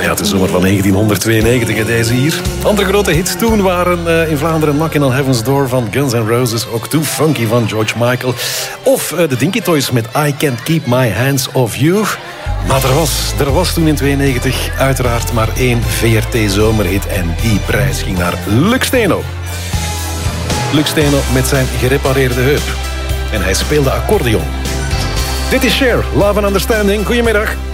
Ja, het is zomer van 1992 en deze hier. Andere grote hits toen waren in Vlaanderen Knockin' on Heaven's Door van Guns N' Roses, ook Too Funky van George Michael, of de Dinky Toys met I Can't Keep My Hands Off You. Maar er was toen in 92 uiteraard maar één VRT-zomerhit en die prijs ging naar Luc Steno. Luc Steno met zijn gerepareerde heup. En hij speelde accordeon. Dit is Cher, Love and Understanding. Goedemiddag.